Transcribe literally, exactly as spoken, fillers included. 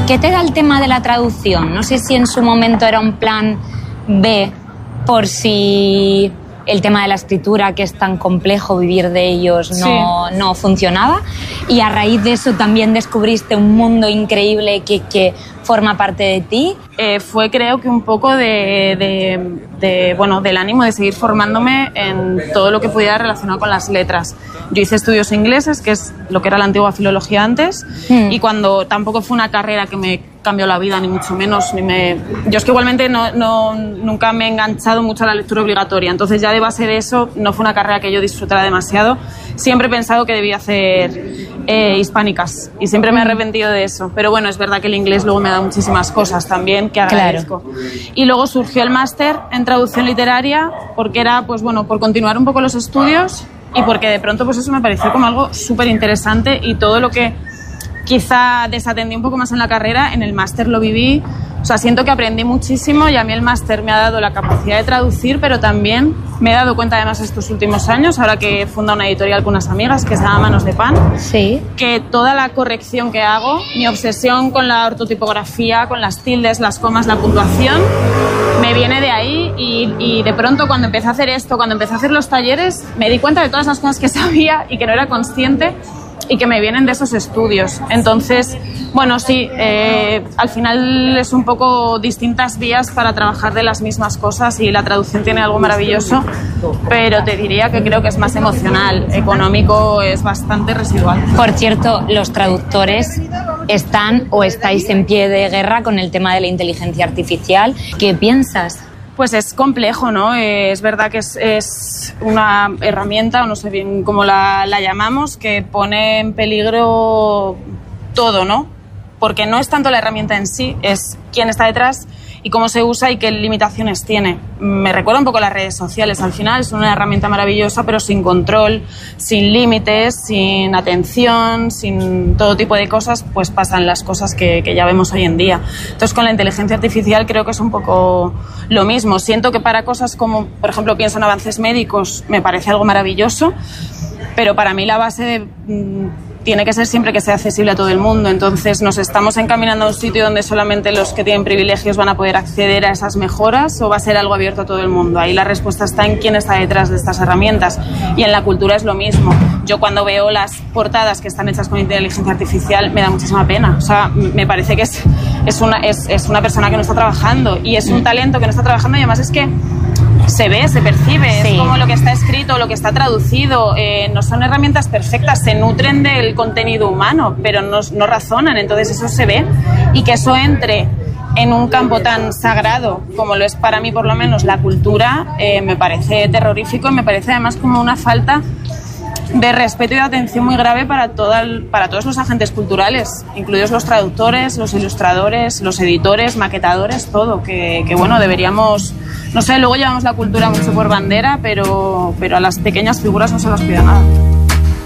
¿Qué te da el tema de la traducción? No sé si en su momento era un plan B por si el tema de la escritura, que es tan complejo, vivir de ellos no, sí. no funcionaba, y a raíz de eso también descubriste un mundo increíble que, que forma parte de ti. Eh, fue creo que un poco de, de, de, bueno, del ánimo de seguir formándome en todo lo que pudiera relacionado con las letras. Yo hice estudios ingleses, que es lo que era la antigua filología antes, mm. y cuando tampoco fue una carrera que me cambió la vida, ni mucho menos. Ni me... Yo es que igualmente no, no, nunca me he enganchado mucho a la lectura obligatoria, entonces ya de base de eso no fue una carrera que yo disfrutara demasiado. Siempre he pensado que debía hacer eh, hispánicas y siempre me he arrepentido de eso, pero bueno, es verdad que el inglés luego me da muchísimas cosas también que agradezco. Claro. Y luego surgió el máster en traducción literaria porque era, pues bueno, por continuar un poco los estudios y porque de pronto pues eso me pareció como algo súper interesante, y todo lo que quizá desatendí un poco más en la carrera, en el máster lo viví. O sea, siento que aprendí muchísimo y a mí el máster me ha dado la capacidad de traducir, pero también me he dado cuenta además estos últimos años, ahora que he fundado una editorial con unas amigas que se llama Manos de Pan, sí. que toda la corrección que hago, mi obsesión con la ortotipografía, con las tildes, las comas, la puntuación, me viene de ahí, y, y de pronto cuando empecé a hacer esto, cuando empecé a hacer los talleres, me di cuenta de todas las cosas que sabía y que no era consciente, y que me vienen de esos estudios. Entonces, bueno, sí, eh, al final es un poco distintas vías para trabajar de las mismas cosas, y la traducción tiene algo maravilloso, pero te diría que creo que es más emocional. Económico es bastante residual. Por cierto, los traductores están o estáis en pie de guerra con el tema de la inteligencia artificial. ¿Qué piensas? Pues es complejo, ¿no? Eh, es verdad que es, es una herramienta, o no sé bien cómo la, la llamamos, que pone en peligro todo, ¿no? Porque no es tanto la herramienta en sí, es quién está detrás y cómo se usa y qué limitaciones tiene. Me recuerda un poco las redes sociales. Al final es una herramienta maravillosa, pero sin control, sin límites, sin atención, sin todo tipo de cosas, pues pasan las cosas que, que ya vemos hoy en día. Entonces, con la inteligencia artificial creo que es un poco lo mismo. Siento que para cosas como, por ejemplo, pienso en avances médicos, me parece algo maravilloso, pero para mí la base de... Mmm, tiene que ser siempre que sea accesible a todo el mundo. Entonces nos estamos encaminando a un sitio donde solamente los que tienen privilegios van a poder acceder a esas mejoras, o va a ser algo abierto a todo el mundo. Ahí la respuesta está en quién está detrás de estas herramientas, y en la cultura es lo mismo. Yo cuando veo las portadas que están hechas con inteligencia artificial me da muchísima pena. O sea, me parece que es, es, una, es, es una persona que no está trabajando, y es un talento que no está trabajando, y además es que se ve, se percibe, sí. Es como lo que está escrito, lo que está traducido, eh, no son herramientas perfectas, se nutren del contenido humano, pero no, no razonan, entonces eso se ve, y que eso entre en un campo tan sagrado como lo es para mí por lo menos la cultura, eh, me parece terrorífico, y me parece además como una falta de respeto y de atención muy grave para, toda el, para todos los agentes culturales, incluidos los traductores, los ilustradores, los editores, maquetadores, todo, que, que bueno, deberíamos, no sé, luego llevamos la cultura mucho por bandera, pero, pero a las pequeñas figuras no se las pide nada.